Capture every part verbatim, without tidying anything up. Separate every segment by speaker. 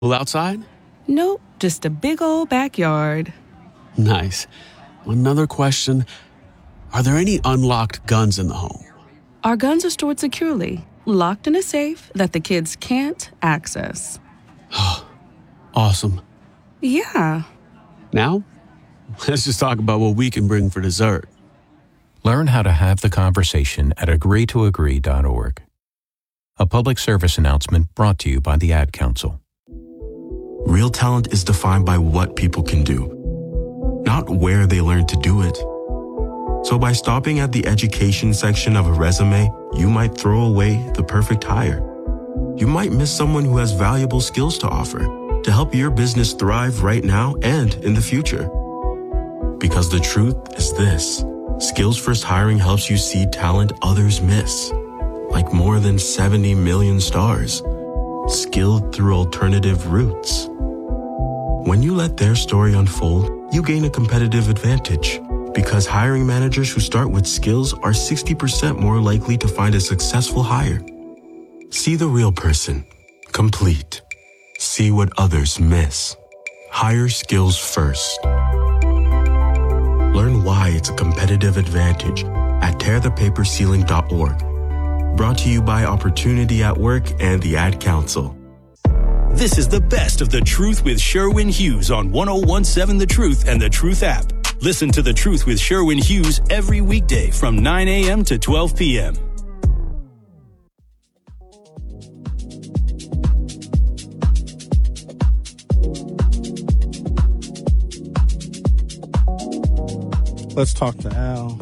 Speaker 1: Well, outside?
Speaker 2: Nope, just a big old backyard.
Speaker 1: Nice. Another question. Are there any unlocked guns in the home?
Speaker 2: Our guns are stored securely, locked in a safe that the kids can't access.
Speaker 1: Awesome.
Speaker 2: Yeah.
Speaker 1: Now, let's just talk about what we can bring for dessert.
Speaker 3: Learn how to have the conversation at agree to agree dot org. A public service announcement brought to you by the Ad Council.
Speaker 4: Real talent is defined by what people can do, not where they learn to do it. So by stopping at the education section of a resume, you might throw away the perfect hire. You might miss someone who has valuable skills to offer to help your business thrive right now and in the future. Because the truth is this: Skills First Hiring helps you see talent others miss, like more than seventy million stars, skilled through alternative routes. When you let their story unfold, you gain a competitive advantage, because hiring managers who start with skills are sixty percent more likely to find a successful hire. See the real person, complete. See what others miss. Hire skills first. Learn why it's a competitive advantage at tear the paper ceiling dot org. Brought to you by Opportunity at Work and the Ad Council.
Speaker 5: This is the best of The Truth with Sherwin Hughes on one oh one seven The Truth and The Truth app. Listen to The Truth with Sherwin Hughes every weekday from nine a.m. to twelve p.m.
Speaker 6: Let's talk to Al.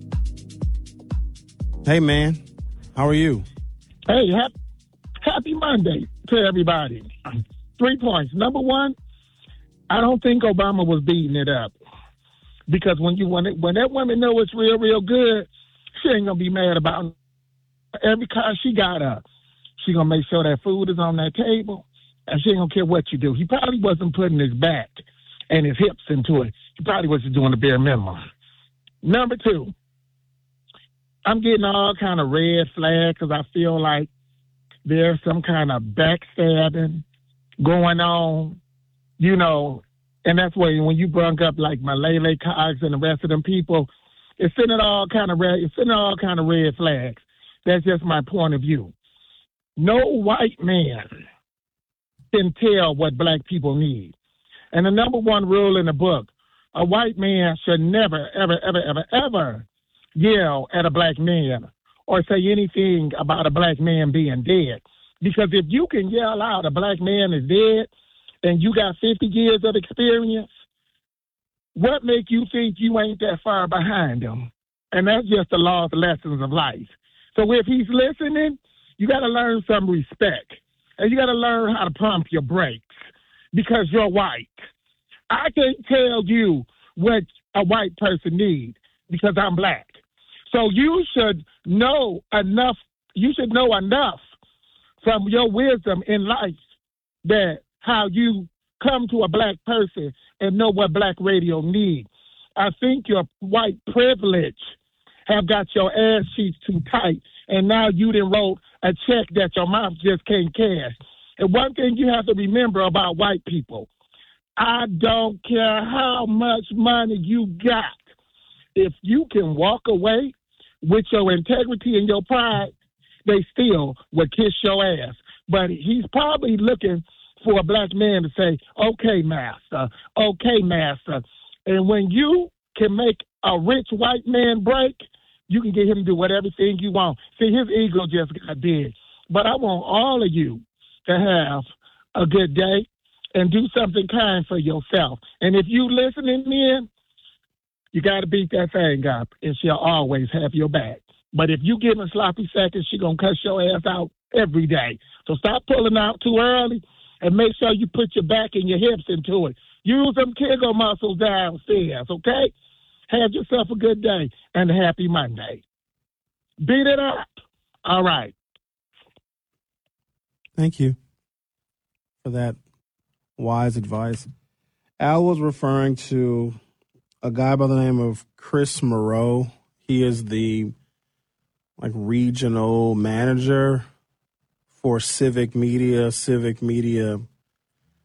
Speaker 6: Hey, man. How are you?
Speaker 7: Hey, happy, happy Monday to everybody. Three points. Number one, I don't think Obama was beating it up. Because when you when, it, when that woman know it's real, real good, she ain't going to be mad about every car she got up. She going to make sure that food is on that table, and she ain't going to care what you do. He probably wasn't putting his back and his hips into it. He probably was just doing the bare minimum. Number two, I'm getting all kind of red flags because I feel like there's some kind of backstabbing going on, you know, and that's why when you brought up like Malele Cox and the rest of them people, it's sending all kind of red, it's sending all kind of red flags. That's just my point of view. No white man can tell what black people need. And the number one rule in the book, a white man should never, ever, ever, ever, ever yell at a black man or say anything about a black man being dead. Because if you can yell out a black man is dead and you got fifty years of experience, what make you think you ain't that far behind him? And that's just the law of the lessons of life. So if he's listening, you got to learn some respect. And you got to learn how to pump your brakes because you're white. I can't tell you what a white person needs because I'm black. So you should know enough. You should know enough from your wisdom in life that how you come to a black person and know what black radio needs. I think your white privilege have got your ass cheeks too tight, and now you done wrote a check that your mouth just can't cash. And one thing you have to remember about white people, I don't care how much money you got. If you can walk away with your integrity and your pride, they still will kiss your ass. But he's probably looking for a black man to say, okay, master, okay, master. And when you can make a rich white man break, you can get him to do whatever thing you want. See, his ego just got big. But I want all of you to have a good day and do something kind for yourself. And if you listening in, you got to beat that thing up, and she'll always have your back. But if you give her sloppy seconds, she going to cuss your ass out every day. So stop pulling out too early and make sure you put your back and your hips into it. Use them Kegel muscles downstairs, okay? Have yourself a good day and a happy Monday. Beat it up. All right.
Speaker 6: Thank you for that wise advice. Al was referring to a guy by the name of Chris Moreau. He is the like regional manager for Civic Media. Civic Media